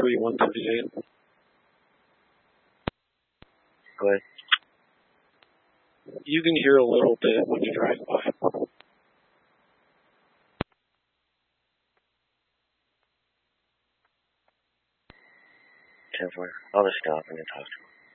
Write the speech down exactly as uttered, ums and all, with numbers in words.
Highway one thirty-eight. Go ahead. You can hear a little bit when you drive by. ten four. I'll just stop and then talk to him.